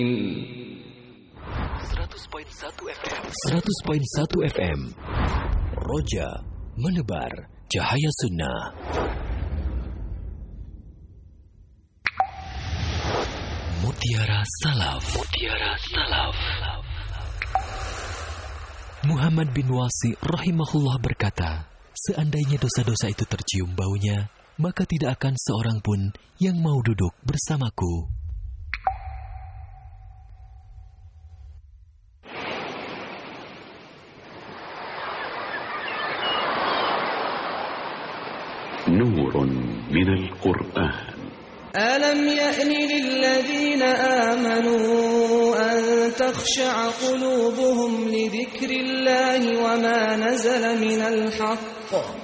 100.1 FM Roja menebar cahaya sunnah. Mutiara Salaf. Muhammad bin Wasi rahimahullah berkata, seandainya dosa-dosa itu tercium baunya, maka tidak akan seorang pun yang mau duduk bersamaku. نور من القرآن ألم يأن للذين آمنوا أن تخشع قلوبهم لذكر الله وما نزل من الحق